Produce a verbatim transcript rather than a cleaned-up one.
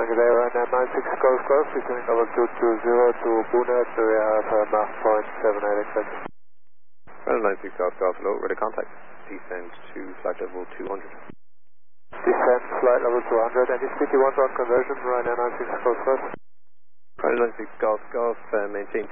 Morning there, Ryanair nine six Golf Golf, returning over two two zero to Boonet, so we have uh, Mach point seven eight expected. Ryanair nine six Golf Golf, low, ready contact, descend to flight level two hundred. Descend flight level two hundred, any speed you want on conversion, Ryanair nine six Golf Golf. Ryanair nine six Golf Golf, uh, maintain